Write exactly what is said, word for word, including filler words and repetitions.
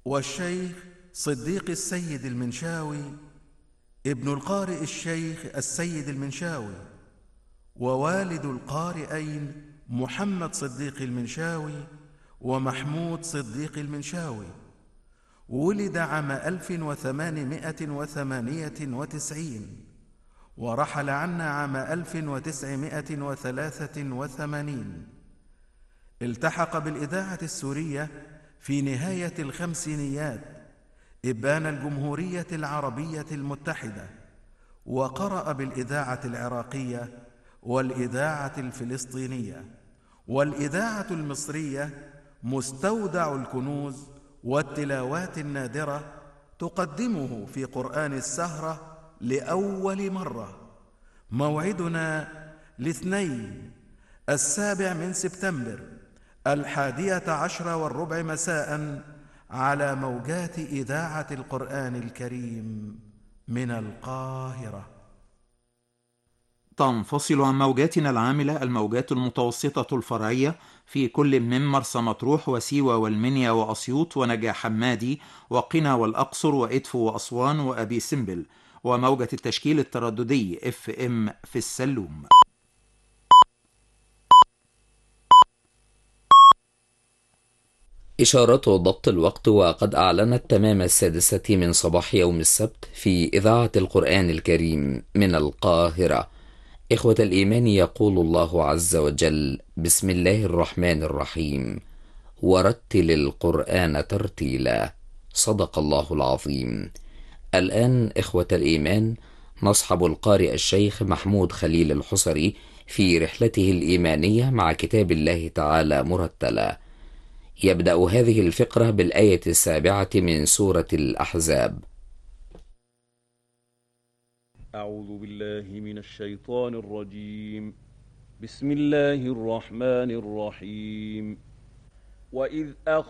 والشيخ صديق السيد المنشاوي ابن القارئ الشيخ السيد المنشاوي، ووالد القارئين محمد صديق المنشاوي ومحمود صديق المنشاوي. ولد عام ألف وثمانمائة وثمانية وتسعين ورحل عنا عام ألف وتسعمائة وثلاثة وثمانين. التحق بالإذاعة السورية في نهاية الخمسينيات إبان الجمهورية العربية المتحدة، وقرأ بالإذاعة العراقية والإذاعة الفلسطينية والإذاعة المصرية مستودع الكنوز والتلاوات النادرة، تقدمه في قرآن السهرة لأول مرة. موعدنا الاثنين السابع من سبتمبر الحادية عشر والربع مساء على موجات إذاعة القرآن الكريم من القاهرة. تنفصل عن موجاتنا العاملة الموجات المتوسطة الفرعية في كل من مرسى مطروح وسيوة والمنيا وأسيوط ونجا حمادي وقنا والأقصر وإدفو وأسوان وأبي سمبل، وموجة التشكيل الترددي اف ام في السلوم. إشارة ضبط الوقت، وقد أعلنت تمام السادسة من صباح يوم السبت في إذاعة القرآن الكريم من القاهرة. إخوة الإيمان، يقول الله عز وجل: بسم الله الرحمن الرحيم، ورتل القرآن ترتيلا. صدق الله العظيم. الآن إخوة الإيمان نصحب القارئ الشيخ محمود خليل الحصري في رحلته الإيمانية مع كتاب الله تعالى مرتلا. يبدأ هذه الفقرة بالآية السابعة من سورة الأحزاب. أعوذ بالله من الشيطان الرجيم. بسم الله الرحمن الرحيم. وإذ أخ